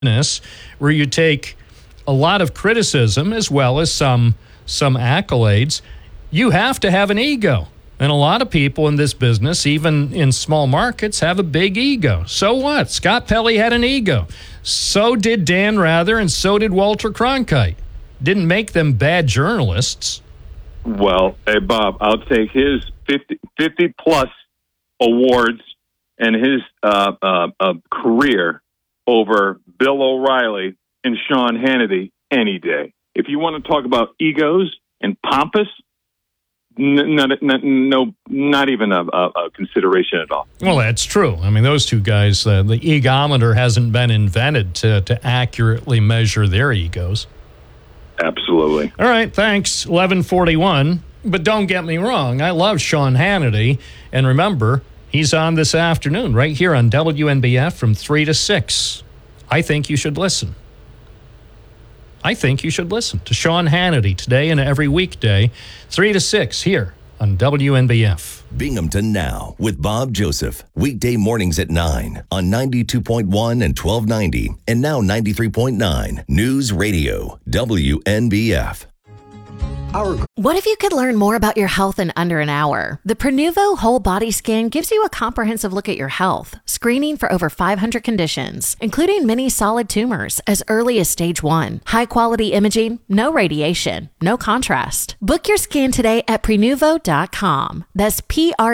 business where you take a lot of criticism as well as some accolades, you have to have an ego. And a lot of people in this business, even in small markets, have a big ego. So what? Scott Pelley had an ego. So did Dan Rather, and so did Walter Cronkite. Didn't make them bad journalists. Well, hey, Bob, I'll take his 50-plus awards and his career over Bill O'Reilly and Sean Hannity any day. If you want to talk about egos and pompous, not even a consideration at all. Well, that's true. I mean, those two guys, the egometer hasn't been invented to accurately measure their egos. Absolutely. All right, thanks. 11:41. But don't get me wrong, I love Sean Hannity. And remember, he's on this afternoon right here on WNBF from 3 to 6. I think you should listen. I think you should listen to Sean Hannity today and every weekday, 3 to 6 here on WNBF. Binghamton Now with Bob Joseph. Weekday mornings at 9 on 92.1 and 1290 and now 93.9 News Radio WNBF. What if you could learn more about your health in under an hour? The Prenuvo Whole Body Scan gives you a comprehensive look at your health, screening for over 500 conditions, including many solid tumors as early as stage 1. High-quality imaging, no radiation, no contrast. Book your scan today at Prenuvo.com. That's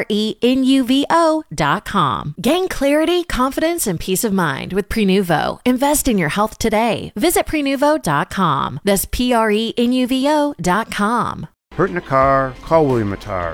Prenuvo.com. Gain clarity, confidence, and peace of mind with Prenuvo. Invest in your health today. Visit Prenuvo.com. That's Prenuvo.com. Hurt in a car? Call William Attar,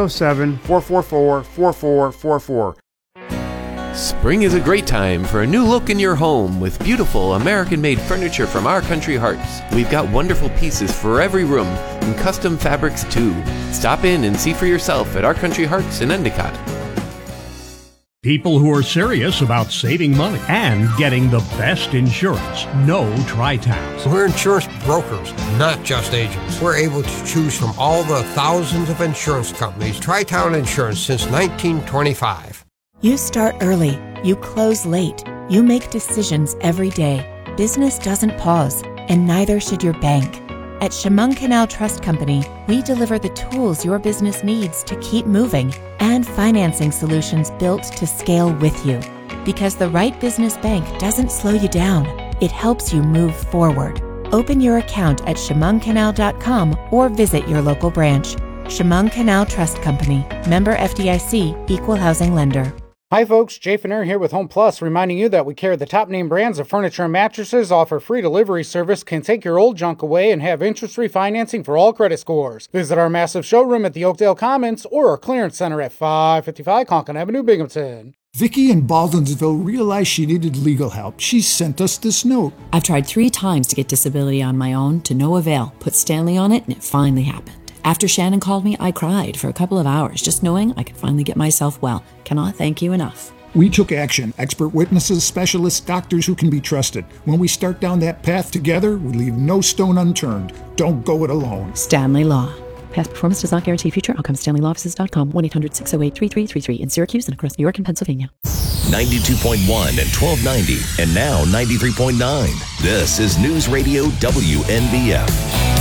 607-444-4444. Spring is a great time for a new look in your home with beautiful American-made furniture from Our Country Hearts. We've got wonderful pieces for every room and custom fabrics too. Stop in and see for yourself at Our Country Hearts in Endicott. People who are serious about saving money and getting the best insurance know Tri-Towns. We're insurance brokers, not just agents. We're able to choose from all the thousands of insurance companies. Tri-Town Insurance since 1925. You start early. You close late. You make decisions every day. Business doesn't pause, and neither should your bank. At Chemung Canal Trust Company, we deliver the tools your business needs to keep moving and financing solutions built to scale with you. Because the right business bank doesn't slow you down, it helps you move forward. Open your account at chemungcanal.com or visit your local branch. Chemung Canal Trust Company, member FDIC, equal housing lender. Hi folks, Jay Finner here with Home Plus, reminding you that we carry the top name brands of furniture and mattresses, offer free delivery service, can take your old junk away, and have interest-free financing for all credit scores. Visit our massive showroom at the Oakdale Commons or our clearance center at 555 Conklin Avenue, Binghamton. Vicky in Baldwinsville realized she needed legal help. She sent us this note. I've tried 3 times to get disability on my own, to no avail. Put Stanley on it, and it finally happened. After Shannon called me, I cried for a couple of hours, just knowing I could finally get myself well. Cannot thank you enough. We took action. Expert witnesses, specialists, doctors who can be trusted. When we start down that path together, we leave no stone unturned. Don't go it alone. Stanley Law. Past performance does not guarantee future outcomes. StanleyLawoffices.com, 1-800-608-3333 in Syracuse and across New York and Pennsylvania. 92.1 and 1290 and now 93.9. This is News Radio WNBF.